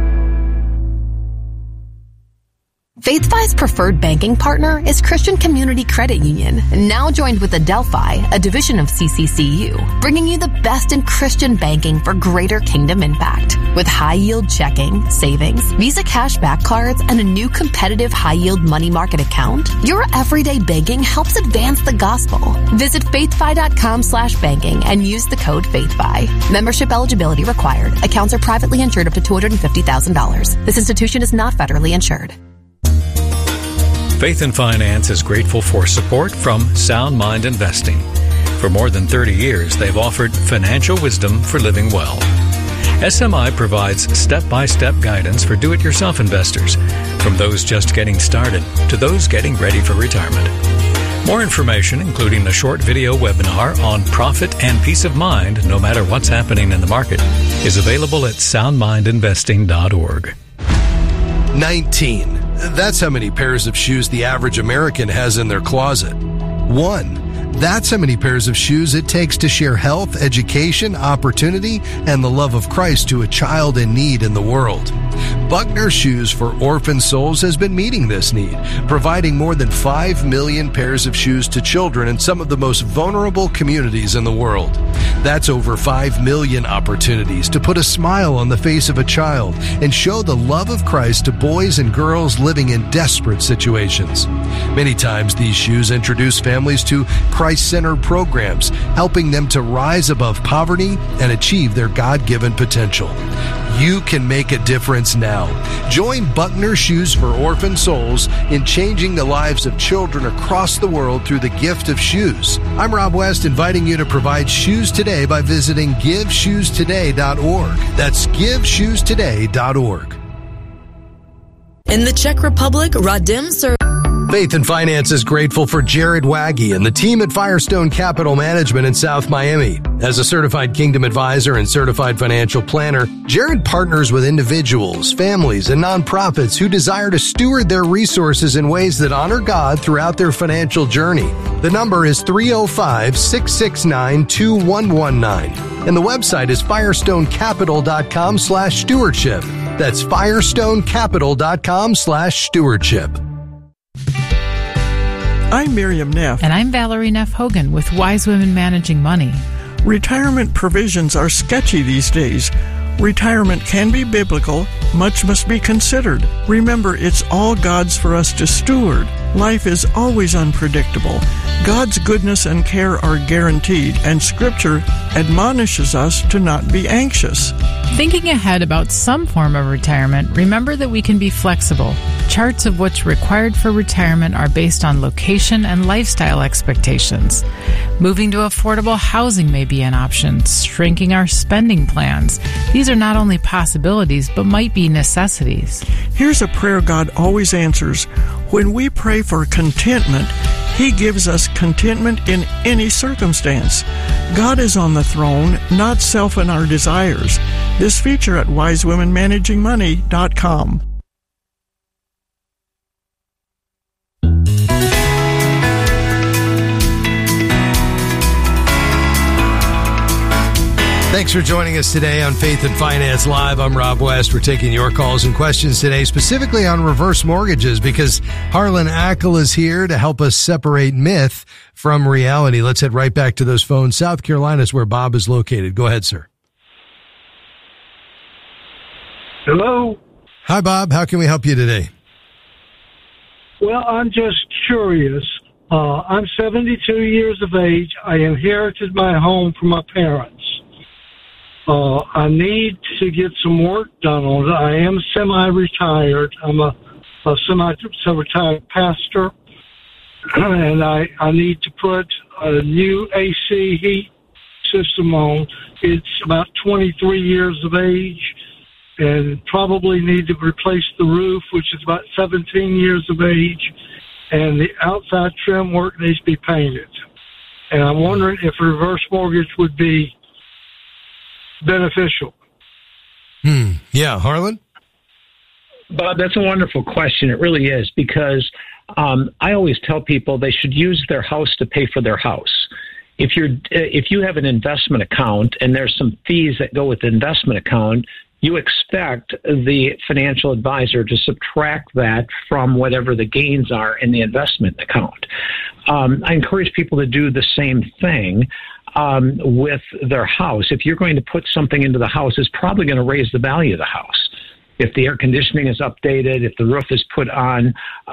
FaithFi's preferred banking partner is Christian Community Credit Union, now joined with Adelphi, a division of C C C U, bringing you the best in Christian banking for greater kingdom impact. With high-yield checking, savings, Visa cashback cards, and a new competitive high-yield money market account, your everyday banking helps advance the gospel. Visit faithfi.com slash banking and use the code FaithFi. Membership eligibility required. Accounts are privately insured up to two hundred fifty thousand dollars. This institution is not federally insured. Faith and Finance is grateful for support from Sound Mind Investing. For more than thirty years, they've offered financial wisdom for living well. S M I provides step-by-step guidance for do-it-yourself investors, from those just getting started to those getting ready for retirement. More information, including a short video webinar on profit and peace of mind, no matter what's happening in the market, is available at sound mind investing dot org. nineteen. That's how many pairs of shoes the average American has in their closet. One. That's how many pairs of shoes it takes to share health, education, opportunity, and the love of Christ to a child in need in the world. Buckner Shoes for Orphan Souls has been meeting this need, providing more than five million pairs of shoes to children in some of the most vulnerable communities in the world. That's over five million opportunities to put a smile on the face of a child and show the love of Christ to boys and girls living in desperate situations. Many times these shoes introduce families to Christ-centered programs, helping them to rise above poverty and achieve their God-given potential. You can make a difference now. Join Buckner Shoes for Orphan Souls in changing the lives of children across the world through the gift of shoes. I'm Rob West, inviting you to provide shoes today by visiting give shoes today dot org. That's give shoes today dot org. In the Czech Republic, Radim Sir. Faith and Finance is grateful for Jared Waggy and the team at Firestone Capital Management in South Miami. As a certified Kingdom advisor and certified financial planner, Jared partners with individuals, families, and nonprofits who desire to steward their resources in ways that honor God throughout their financial journey. The number is three oh five, six six nine, two one one nine, and the website is firestone capital dot com slash stewardship. That's firestone capital dot com slash stewardship. I'm Miriam Neff. And I'm Valerie Neff Hogan with Wise Women Managing Money. Retirement provisions are sketchy these days. Retirement can be biblical. Much must be considered. Remember, it's all God's for us to steward. Life is always unpredictable. God's goodness and care are guaranteed, and Scripture admonishes us to not be anxious. Thinking ahead about some form of retirement, remember that we can be flexible. Charts of what's required for retirement are based on location and lifestyle expectations. Moving to affordable housing may be an option, shrinking our spending plans. These are not only possibilities, but might be necessities. Here's a prayer God always answers. When we pray for contentment, He gives us contentment in any circumstance. God is on the throne, not self and our desires. This feature at wise women managing money dot com. Thanks for joining us today on Faith and Finance Live. I'm Rob West. We're taking your calls and questions today, specifically on reverse mortgages, because Harlan Ackel is here to help us separate myth from reality. Let's head right back to those phones. South Carolina is where Bob is located. Go ahead, sir. Hello. Hi, Bob. How can we help you today? Well, I'm just curious. Uh, I'm seventy-two years of age. I inherited my home from my parents. Uh, I need to get some work done on it. I am semi-retired. I'm a, a semi-retired pastor, and I, I need to put a new A C heat system on. It's about twenty-three years of age, and probably need to replace the roof, which is about seventeen years of age, and the outside trim work needs to be painted. And I'm wondering if a reverse mortgage would be beneficial. Hmm. Yeah, Harlan? Bob, that's a wonderful question. It really is, because um, I always tell people they should use their house to pay for their house. If you're if you have an investment account and there's some fees that go with the investment account, you expect the financial advisor to subtract that from whatever the gains are in the investment account. Um, I encourage people to do the same thing um, with their house. If you're going to put something into the house, it's probably going to raise the value of the house. If the air conditioning is updated, if the roof is put on,